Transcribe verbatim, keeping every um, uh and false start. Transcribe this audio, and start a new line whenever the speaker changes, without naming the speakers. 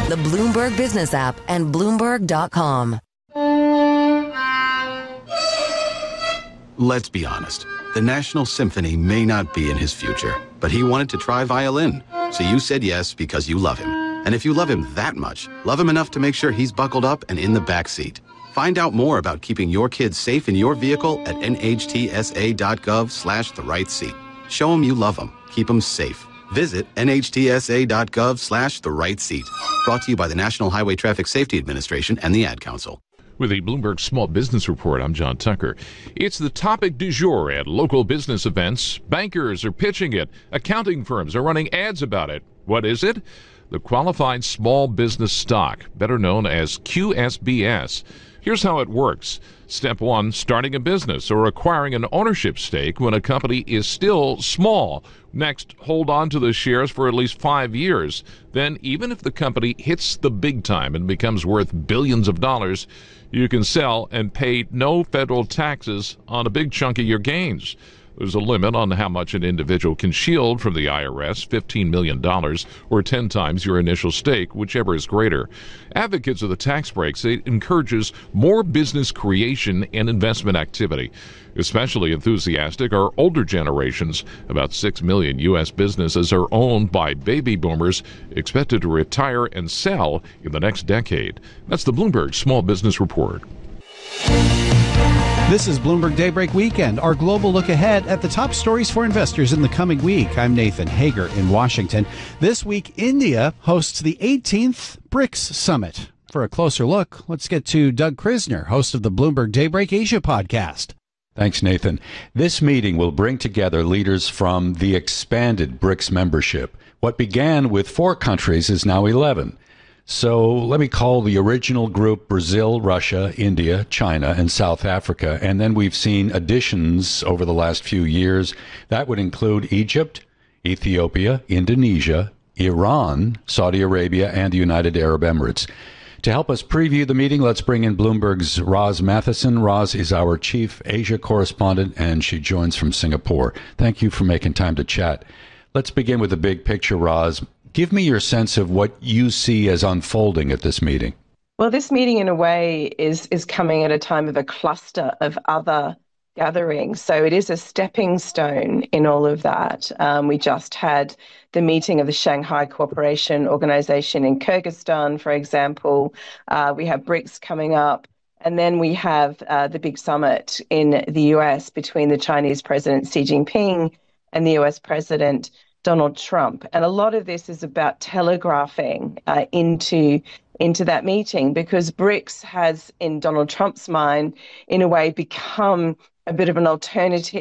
the Bloomberg Business app, and Bloomberg dot com.
Let's be honest. The National Symphony may not be in his future, but he wanted to try violin. So you said yes because you love him. And if you love him that much, love him enough to make sure he's buckled up and in the back seat. Find out more about keeping your kids safe in your vehicle at N H T S A dot gov slash the right seat. Show them you love them. Keep them safe. Visit N H T S A dot gov slash the right seat. Brought to you by the National Highway Traffic Safety Administration and the Ad Council.
With the Bloomberg Small Business Report, I'm John Tucker. It's the topic du jour at local business events. Bankers are pitching it. Accounting firms are running ads about it. What is it? The Qualified Small Business Stock, better known as Q S B S. Here's how it works. Step one, starting a business or acquiring an ownership stake when a company is still small. Next, hold on to the shares for at least five years. Then, even if the company hits the big time and becomes worth billions of dollars, you can sell and pay no federal taxes on a big chunk of your gains. There's a limit on how much an individual can shield from the I R S, fifteen million dollars, or ten times your initial stake, whichever is greater. Advocates of the tax breaks say it encourages more business creation and investment activity. Especially enthusiastic are older generations. About six million U S businesses are owned by baby boomers expected to retire and sell in the next decade. That's the Bloomberg Small Business Report.
This is Bloomberg Daybreak Weekend, our global look ahead at the top stories for investors in the coming week. I'm Nathan Hager in Washington. This week, India hosts the eighteenth BRICS Summit. For a closer look, let's get to Doug Krisner, host of the Bloomberg Daybreak Asia podcast.
Thanks, Nathan. This meeting will bring together leaders from the expanded BRICS membership. What began with four countries is now eleven. So let me call the original group Brazil, Russia, India, China, and South Africa. And then we've seen additions over the last few years. That would include Egypt, Ethiopia, Indonesia, Iran, Saudi Arabia, and the United Arab Emirates. To help us preview the meeting, let's bring in Bloomberg's Roz Matheson. Roz is our chief Asia correspondent, and she joins from Singapore. Thank you for making time to chat. Let's begin with the big picture, Roz. Give me your sense of what you see as unfolding at this meeting.
Well, this meeting, in a way, is is coming at a time of a cluster of other gatherings. So it is a stepping stone in all of that. Um, we just had the meeting of the Shanghai Cooperation Organization in Kyrgyzstan, for example. Uh, we have BRICS coming up. And then we have uh, the big summit in the U S between the Chinese President Xi Jinping and the U S President Donald Trump. And a lot of this is about telegraphing uh, into into that meeting, because BRICS has, in Donald Trump's mind, in a way become a bit of an alternative